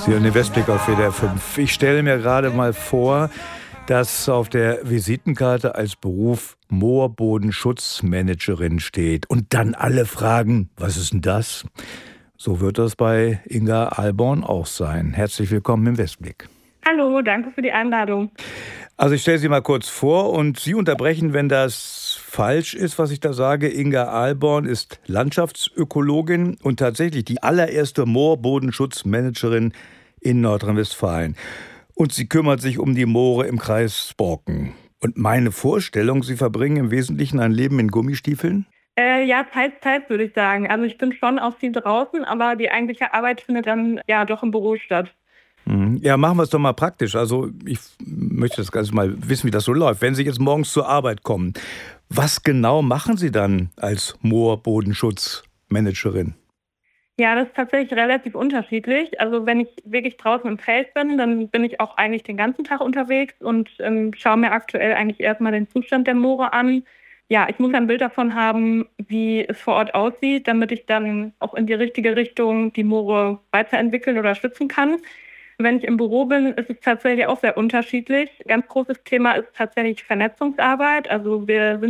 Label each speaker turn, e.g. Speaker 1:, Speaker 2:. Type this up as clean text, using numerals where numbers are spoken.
Speaker 1: Sie hören den Westblick auf WDR 5. Ich stelle mir gerade mal vor, dass auf der Visitenkarte als Beruf Moorbodenschutzmanagerin steht. Und dann alle fragen, was ist denn das? So wird das bei Inga Ahlborn auch sein. Herzlich willkommen im Westblick.
Speaker 2: Hallo, danke für die Einladung.
Speaker 1: Also ich stelle Sie mal kurz vor und Sie unterbrechen, wenn das falsch ist, was ich da sage. Inga Ahlborn ist Landschaftsökologin und tatsächlich die allererste Moorbodenschutzmanagerin in Nordrhein-Westfalen. Und sie kümmert sich um die Moore im Kreis Borken. Und meine Vorstellung, Sie verbringen im Wesentlichen ein Leben in Gummistiefeln?
Speaker 2: Ja, teils, würde ich sagen. Also ich bin schon auch viel draußen, aber die eigentliche Arbeit findet dann ja doch im Büro statt.
Speaker 1: Ja, machen wir es doch mal praktisch. Also ich möchte das Ganze mal wissen, wie das so läuft. Wenn Sie jetzt morgens zur Arbeit kommen, was genau machen Sie dann als Moorbodenschutzmanagerin?
Speaker 2: Ja, das ist tatsächlich relativ unterschiedlich. Also wenn ich wirklich draußen im Feld bin, dann bin ich auch eigentlich den ganzen Tag unterwegs und schaue mir aktuell eigentlich erstmal den Zustand der Moore an. Ja, ich muss ein Bild davon haben, wie es vor Ort aussieht, damit ich dann auch in die richtige Richtung die Moore weiterentwickeln oder schützen kann. Wenn ich im Büro bin, ist es tatsächlich auch sehr unterschiedlich. Ganz großes Thema ist tatsächlich Vernetzungsarbeit. Also wir sind